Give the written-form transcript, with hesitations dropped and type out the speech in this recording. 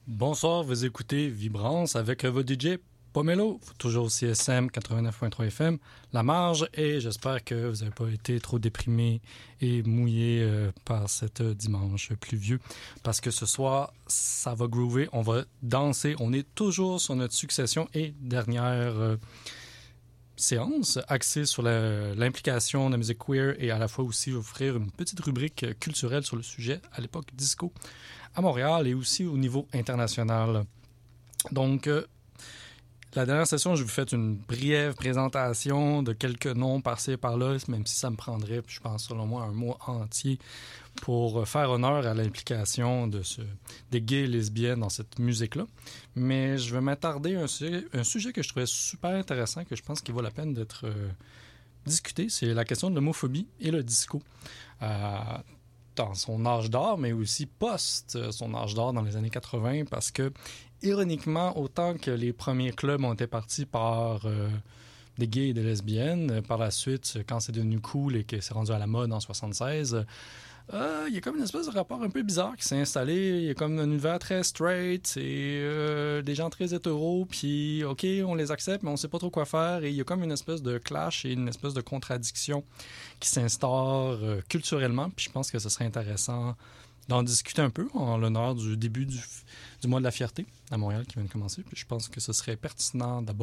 Bonsoir, vous écoutez Vibrance avec votre DJ Pomelo, toujours au CSM 89.3 FM, La Marge, et j'espère que vous n'avez pas été trop déprimé et mouillé par cette dimanche pluvieux, parce que ce soir, ça va groover, on va danser, on est toujours sur notre succession et dernière séance axée sur l'implication de la musique queer et à la fois aussi offrir une petite rubrique culturelle sur le sujet à l'époque disco à Montréal et aussi au niveau international. Donc, la dernière session, je vous fais une brève présentation de quelques noms par-ci et par-là, même si ça me prendrait, je pense, selon moi, un mois entier pour faire honneur à l'implication des gays et lesbiennes dans cette musique-là. Mais je vais m'attarder à un sujet que je trouvais super intéressant, que je pense qu'il vaut la peine d'être discuté, c'est la question de l'homophobie et le disco. Dans son âge d'or, mais aussi post son âge d'or dans les années 80, parce que, ironiquement, autant que les premiers clubs ont été partis par des gays et des lesbiennes, par la suite, quand c'est devenu cool et que c'est rendu à la mode en 76, il y a comme une espèce de rapport un peu bizarre qui s'est installé. Il y a comme un univers très straight et des gens très hétéros, puis OK, on les accepte, mais on sait pas trop quoi faire. Et il y a comme une espèce de clash et une espèce de contradiction qui s'instaure culturellement. Puis je pense que ce serait intéressant d'en discuter un peu en l'honneur du début du mois de la fierté à Montréal qui vient de commencer. Puis je pense que ce serait pertinent d'abord